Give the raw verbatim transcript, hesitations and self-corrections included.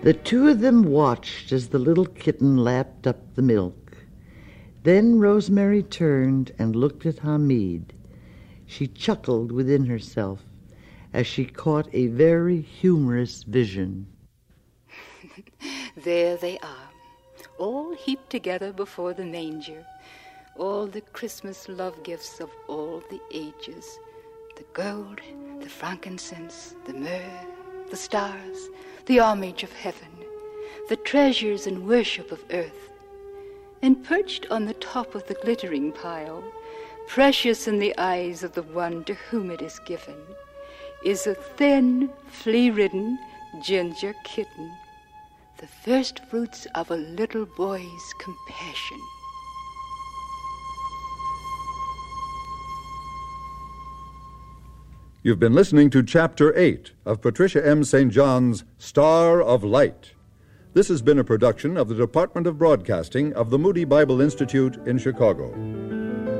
The two of them watched as the little kitten lapped up the milk. Then Rosemary turned and looked at Hamid. She chuckled within herself as she caught a very humorous vision. There they are, all heaped together before the manger, all the Christmas love gifts of all the ages, the gold, the frankincense, the myrrh, the stars, the homage of heaven, the treasures and worship of earth. And perched on the top of the glittering pile, precious in the eyes of the one to whom it is given, is a thin, flea-ridden ginger kitten, the first fruits of a little boy's compassion. You've been listening to Chapter eight of Patricia M. Saint John's Star of Light. This has been a production of the Department of Broadcasting of the Moody Bible Institute in Chicago.